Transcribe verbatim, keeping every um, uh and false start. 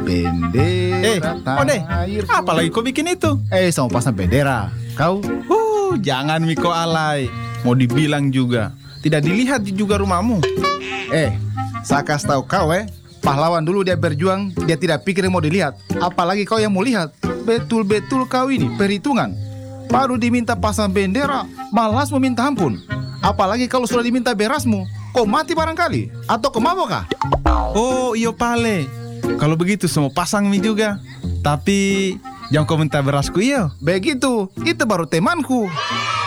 Bendera Eh, tanah Ode, airku. apalagi kau bikin itu? Eh, sama pasang bendera. Kau? Uh, jangan Miko alay. Mau dibilang juga. Tidak dilihat juga rumahmu. Eh, saya kasih tahu kau eh. Pahlawan dulu dia berjuang, dia tidak pikir mau dilihat. Apalagi kau yang mau lihat. Betul-betul kau ini perhitungan. Baru diminta pasang bendera, malas meminta ampun. Apalagi kalau sudah diminta berasmu, kau mati barangkali. Atau kau mabok kah? Oh, iyo pale. Kalau begitu semua pasang mie juga. Tapi jangan kau minta berasku iyo. Begitu, itu baru temanku.